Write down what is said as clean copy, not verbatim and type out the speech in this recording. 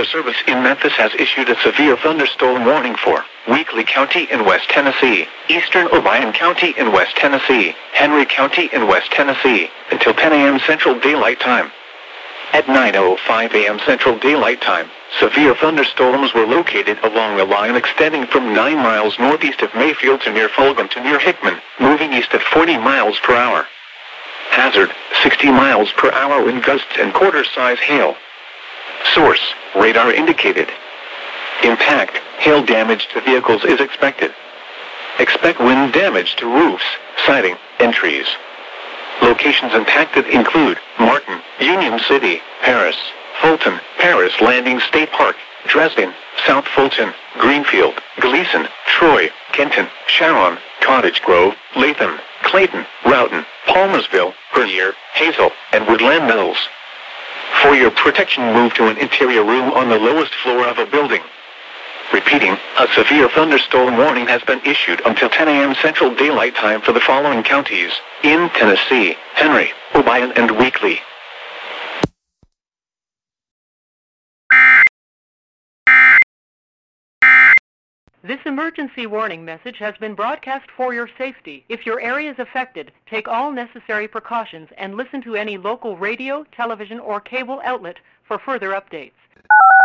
Weather Service in Memphis has issued a severe thunderstorm warning for Weakley County in West Tennessee, Eastern Obion County in West Tennessee, Henry County in West Tennessee, until 10 a.m. Central Daylight Time. At 9:05 a.m. Central Daylight Time, severe thunderstorms were located along a line extending from 9 miles northeast of Mayfield to near Fulgham to near Hickman, moving east at 40 miles per hour. Hazard, 60 miles per hour wind gusts and quarter-size hail. Source, radar indicated. Impact, hail damage to vehicles is expected. Expect wind damage to roofs, siding, and trees. Locations impacted include Martin, Union City, Paris, Fulton, Paris Landing State Park, Dresden, South Fulton, Greenfield, Gleason, Troy, Kenton, Sharon, Cottage Grove, Latham, Clayton, Roughton, Palmersville, Bernier, Hazel, and Woodland Mills. For your protection, move to an interior room on the lowest floor of a building. Repeating, a severe thunderstorm warning has been issued until 10 a.m. Central Daylight Time for the following counties in Tennessee: Henry, Obion, and Weakley. This emergency warning message has been broadcast for your safety. If your area is affected, take all necessary precautions and listen to any local radio, television, or cable outlet for further updates.